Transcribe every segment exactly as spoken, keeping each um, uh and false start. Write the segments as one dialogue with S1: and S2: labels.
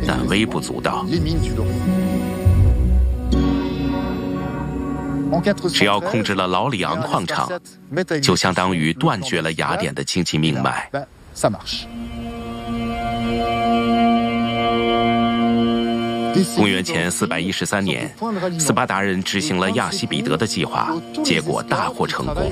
S1: 但微不足道。只要控制了劳里昂矿场，就相当于断绝了雅典的经济命脉。公元前四百一十三年，斯巴达人执行了亚西比德的计划，结果大获成功。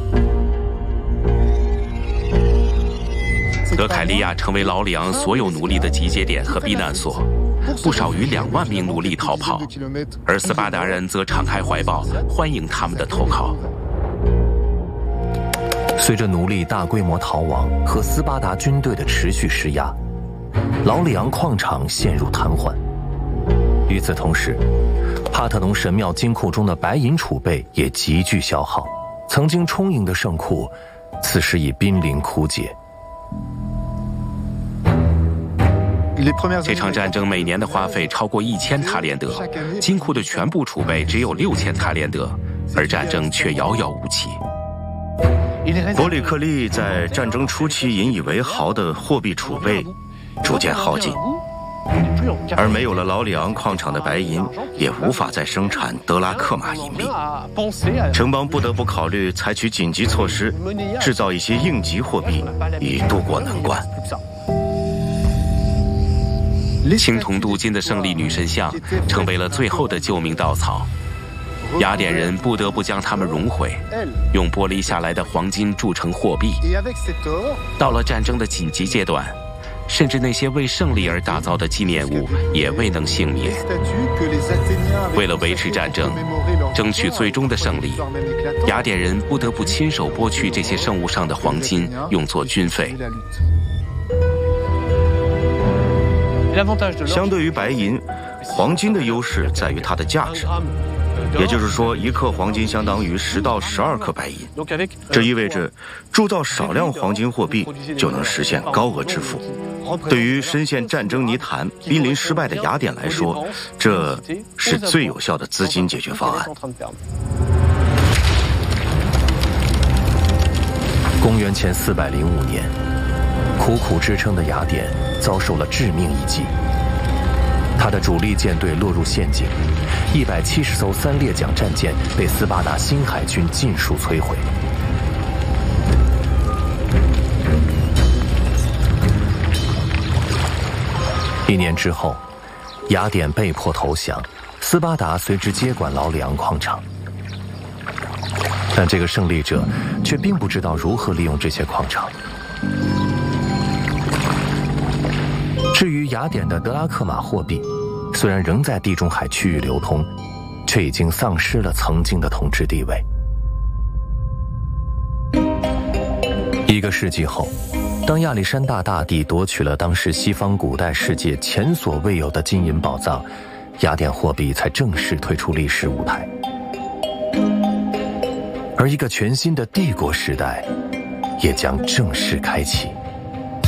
S1: 德凯利亚成为劳里昂所有奴隶的集结点和避难所，不少于两万名奴隶逃跑，而斯巴达人则敞开怀抱，欢迎他们的投靠。
S2: 随着奴隶大规模逃亡和斯巴达军队的持续施压，劳里昂矿场陷入瘫痪。与此同时，帕特农神庙金库中的白银储备也急剧消耗，曾经充盈的圣库，此时已濒临枯竭。
S1: 这场战争每年的花费超过一千塔连德，金库的全部储备只有六千塔连德，而战争却遥遥无期。
S3: 伯里克利在战争初期引以为豪的货币储备逐渐耗尽，而没有了劳里昂矿场的白银，也无法再生产德拉克马银币。城邦不得不考虑采取紧急措施，制造一些应急货币，以渡过难关。
S1: 青铜镀金的胜利女神像成为了最后的救命稻草，雅典人不得不将它们熔毁，用剥离下来的黄金铸成货币。到了战争的紧急阶段，甚至那些为胜利而打造的纪念物也未能幸免。为了维持战争，争取最终的胜利，雅典人不得不亲手剥去这些圣物上的黄金，用作军费。
S3: 相对于白银，黄金的优势在于它的价值，也就是说，一克黄金相当于十到十二克白银。这意味着，铸造少量黄金货币就能实现高额致富。对于深陷战争泥潭、濒临失败的雅典来说，这是最有效的资金解决方案。
S2: 公元前四百零五年，苦苦支撑的雅典遭受了致命一击，他的主力舰队落入陷阱，一百七十艘三列桨战舰被斯巴达新海军尽数摧毁。一年之后，雅典被迫投降，斯巴达随之接管劳里昂矿场。但这个胜利者却并不知道如何利用这些矿场。至于雅典的德拉克马货币，虽然仍在地中海区域流通，却已经丧失了曾经的统治地位。一个世纪后，当亚历山大大帝夺取了当时西方古代世界前所未有的金银宝藏，雅典货币才正式退出历史舞台。而一个全新的帝国时代也将正式开启。